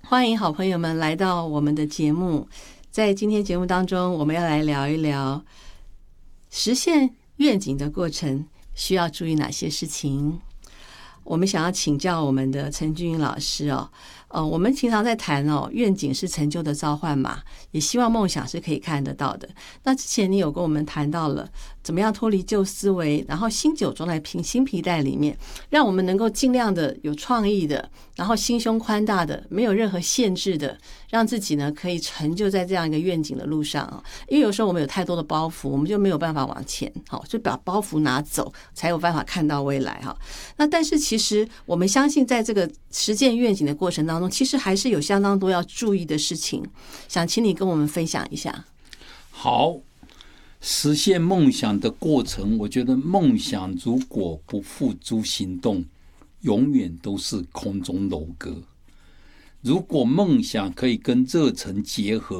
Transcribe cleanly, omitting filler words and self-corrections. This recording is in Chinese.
欢迎好朋友们来到我们的节目。在今天节目当中，我们要来聊一聊实现愿景的过程需要注意哪些事情。我们想要请教我们的陈俊英老师哦。我们经常在谈愿景是成就的召唤嘛，也希望梦想是可以看得到的。那之前你有跟我们谈到了怎么样脱离旧思维，然后新酒装在新皮袋里面，让我们能够尽量的有创意的，然后心胸宽大的，没有任何限制的，让自己呢可以成就在这样一个愿景的路上啊。因为有时候我们有太多的包袱，我们就没有办法往前，好，就把包袱拿走，才有办法看到未来哈。那但是其实我们相信，在这个实践愿景的过程当中，其实还是有相当多要注意的事情，想请你跟我们分享一下。 好，实现梦想的过程，我觉得梦想如果不付诸行动，永远都是空中楼阁。如果梦想可以跟热忱结合，